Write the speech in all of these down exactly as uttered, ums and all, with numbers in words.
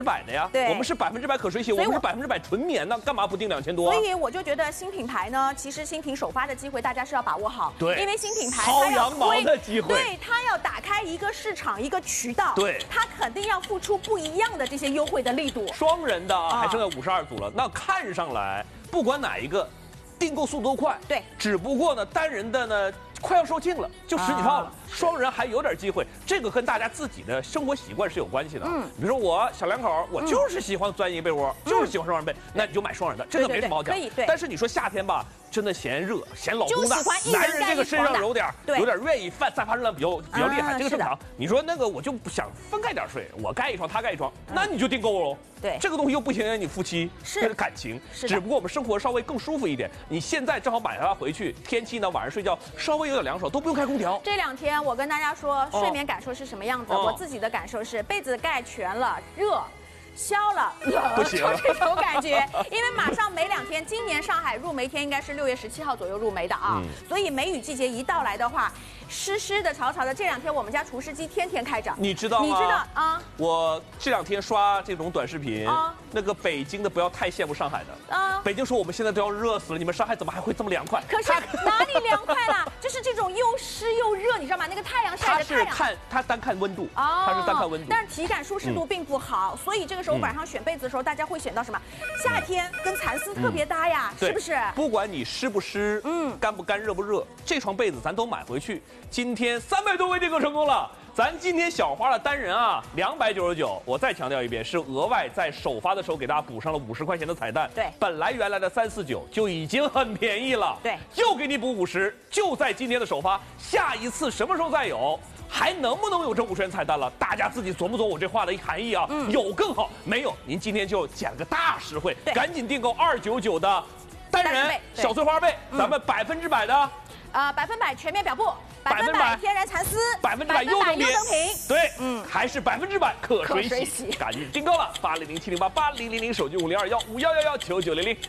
百的呀， 对， 我们是百分之百可水洗，我们是百分之百纯棉的，干嘛不定两千多、啊？ 所以我就觉得新品牌呢，其实新品首发的机会大家是要把握好， 对， 因为新品牌薅羊毛的机会， 对，它要打开一个市场一个渠道， 对， 它肯定要付出不一样的这些优惠的力度。 双人的啊，还剩下五十二组了，啊、那看上来不管哪一个，订购速度都快， 对， 只不过呢，单人的呢。快要售罄了，就十几套了。啊、双人还有点机会，这个跟大家自己的生活习惯是有关系的。嗯，比如说我小两口，我就是喜欢钻一个被窝，嗯、就是喜欢双人被，那你就买双人的，这个没什么好讲。 可以，对。 但是你说夏天吧，真的嫌热，嫌老公大，男人这个身上有点有点愿意散散发热量比较比较厉害，这个正常。你说那个我就不想分开点睡，我盖一床，他盖一床，那你就订购喽。 对， 这个东西又不影响你夫妻是感情，只不过我们生活稍微更舒服一点。你现在正好买它回去，天气呢晚上睡觉稍微有点凉爽，都不用开空调。 这两天我跟大家说睡眠感受是什么样子，哦、我自己的感受是被子盖全了，热。消了， 不行， 就这种感觉。因为马上没两天，今年上海入梅天应该是六月十七号左右入梅的啊，嗯、所以梅雨季节一到来的话，湿湿的、潮潮的。这两天我们家除湿机天天开着， 你知道吗？ 你知道啊？ 我这两天刷这种短视频，啊、那个北京的不要太羡慕上海的啊。北京说我们现在都要热死了，你们上海怎么还会这么凉快？ 可是哪里凉快啦？就是这种又湿又热，你知道吗？那个太阳晒着太阳， 它是看它单看温度，哦，它是单看温度， 但是体感舒适度并不好，嗯、所以这个时候晚上选被子的时候，大家会选到什么？夏天跟蚕丝特别搭呀， 嗯、 是不是？ 不管你湿不湿，嗯，干不干，热不热，这床被子咱都买回去。今天三百多位订购成功了，咱今天小花的单人啊，两百九十九。我再强调一遍，是额外在首发的时候给大家补上了五十块钱的彩蛋。 对， 本来原来的三四九就已经很便宜了。 对， 又给你补五十，就在今天的首发，下一次什么时候再有？还能不能有这五十元彩蛋了？大家自己琢磨琢磨我这话的含义啊。嗯、有更好，没有您今天就捡个大实惠，赶紧订购二九九的单人小碎花被，嗯、咱们百分之百的， 呃，百分百全面表布，百分百天然蚕丝， 百分之百优等品，对， 嗯， 还是百分之百可水洗， 水洗赶紧订购了，八零零七零八八零零零手机五零二幺五幺幺幺九九零零。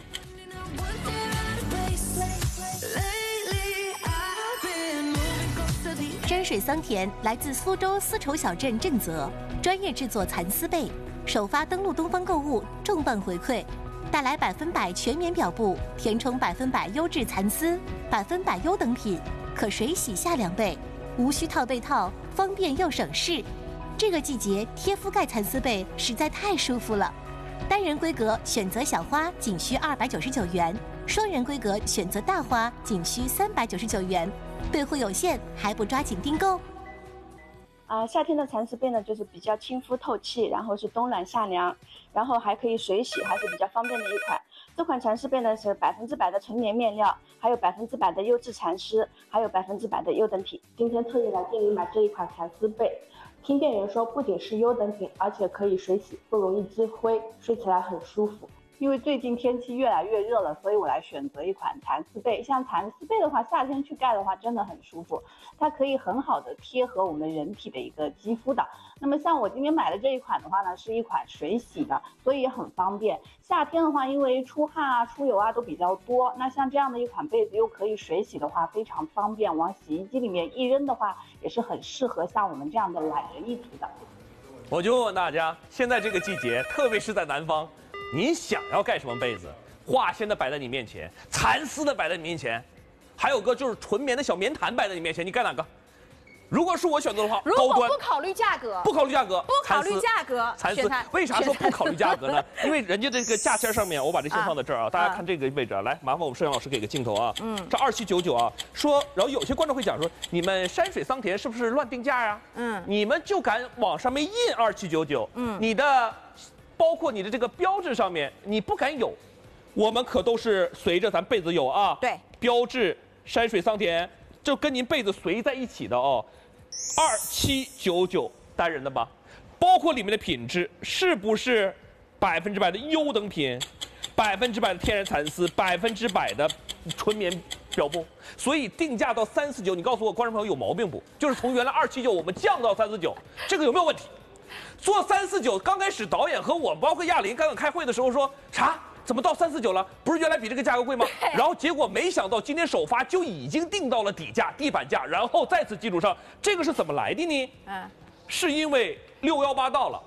山水桑田来自苏州丝绸小镇震泽，专业制作蚕丝被，首发登录东方购物，重磅回馈，带来百分百全棉表布，填充百分百优质蚕丝，百分百优等品，可水洗夏凉被，无需套被套，方便又省事。这个季节贴覆盖蚕丝被实在太舒服了。单人规格选择小花仅需二百九十九元，双人规格选择大花仅需三百九十九元。备货有限，还不抓紧订购？ 啊、呃，夏天的蚕丝被呢，就是比较亲肤透气，然后是冬暖夏凉，然后还可以水洗，还是比较方便的一款。这款蚕丝被呢是百分之百的纯棉面料，还有百分之百的优质蚕丝，还有百分之百的优等品。今天特意来店里买这一款蚕丝被，听店员说不仅是优等品，而且可以水洗，不容易积灰，睡起来很舒服。因为最近天气越来越热了，所以我来选择一款蚕丝被。像蚕丝被的话，夏天去盖的话真的很舒服，它可以很好的贴合我们人体的一个肌肤的。那么像我今天买的这一款的话呢，是一款水洗的，所以也很方便。夏天的话，因为出汗啊、出油啊都比较多，那像这样的一款被子又可以水洗的话，非常方便，往洗衣机里面一扔的话，也是很适合像我们这样的懒人一族的。 我就问问大家，现在这个季节，特别是在南方，您想要盖什么被子？化纤的摆在你面前，蚕丝的摆在你面前，还有个就是纯棉的小棉毯摆在你面前，你盖哪个？如果是我选择的话， 如果不考虑价格， 不考虑价格， 不考虑价格， 蚕丝。为啥说不考虑价格呢？因为人家这个价签上面，我把这线放在这儿啊，大家看这个位置啊，来，麻烦我们摄像老师给个镜头啊。嗯，这二七九九啊，说，然后有些观众会讲说，你们山水桑田是不是乱定价啊？嗯，你们就敢往上面印二七九九，嗯，你的包括你的这个标志上面，你不敢有，我们可都是随着咱被子有啊， 对， 标志山水桑田就跟您被子随在一起的哦。二七九九单人的吧，包括里面的品质是不是百分之百的优等品，百分之百的天然蚕丝，百分之百的纯棉表布，所以定价到三四九，你告诉我观众朋友有毛病不？就是从原来二七九我们降到三四九，这个有没有问题？做三四九刚开始导演和我包括亚林刚刚开会的时候说啥？怎么到三四九了？不是原来比这个价格贵吗？然后结果没想到今天首发就已经定到了底价、地板价，然后在此基础上，这个是怎么来的呢？嗯，是因为六幺八到了，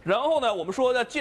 然后呢，我们说呢，